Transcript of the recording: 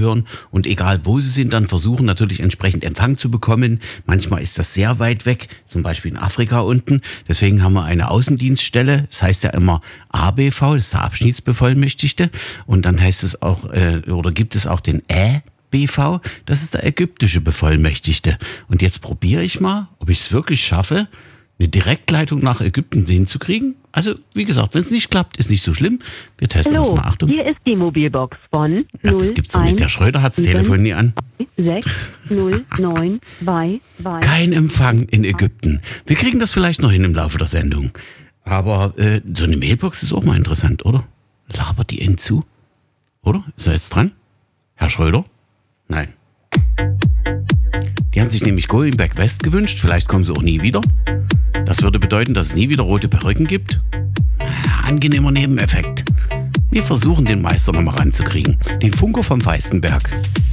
zuhören und egal wo sie sind, dann versuchen natürlich entsprechend Empfang zu bekommen. Manchmal ist das sehr weit weg, zum Beispiel in Afrika unten. Deswegen haben wir eine Außendienststelle. Das heißt ja immer ABV, das ist der Abschnittsbevollmächtigte. Und dann heißt es auch, oder gibt es auch den BV, das ist der ägyptische Bevollmächtigte. Und jetzt probiere ich mal, ob ich es wirklich schaffe, eine Direktleitung nach Ägypten hinzukriegen. Also, wie gesagt, wenn es nicht klappt, ist nicht so schlimm. Wir testen das mal. Achtung. Hier ist die Mobilbox von Ja, das gibt's doch nicht. Der Schröder hat das Telefon nie an. 609222. Kein Empfang in Ägypten. Wir kriegen das vielleicht noch hin im Laufe der Sendung. Aber so eine Mailbox ist auch mal interessant, oder? Labert die Ihnen zu? Oder? Ist er jetzt dran? Herr Schröder? Nein. Die haben sich nämlich Going Back West gewünscht. Vielleicht kommen sie auch nie wieder. Das würde bedeuten, dass es nie wieder rote Perücken gibt. Angenehmer Nebeneffekt. Wir versuchen, den Meister nochmal ranzukriegen. Den Funker vom Feistenberg.